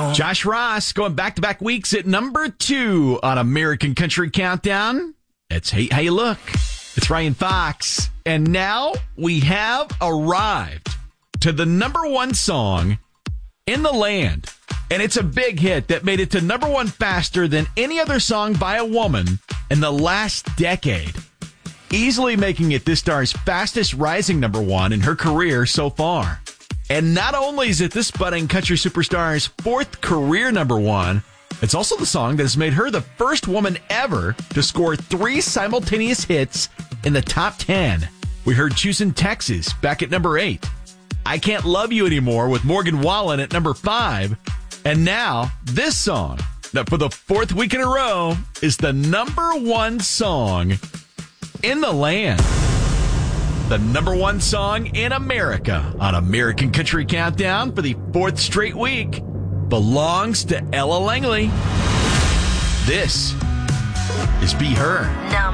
Josh Ross going back-to-back weeks at number 2 on American Country Countdown. It's Hate How You Look. It's Ryan Fox. And now we have arrived to the number 1 song in the land. And it's a big hit that made it to number 1 faster than any other song by a woman in the last decade. Easily making it this star's fastest rising number 1 in her career so far. And not only is it this budding country superstar's 4th career number 1, it's also the song that has made her the first woman ever to score 3 simultaneous hits in the top 10. We heard Choosing Texas back at number 8. I Can't Love You Anymore with Morgan Wallen at number 5. And now, this song, that for the 4th week in a row, is the number 1 song in the land. The number 1 song in America on American Country Countdown for the 4th straight week belongs to Ella Langley. This is Be Her.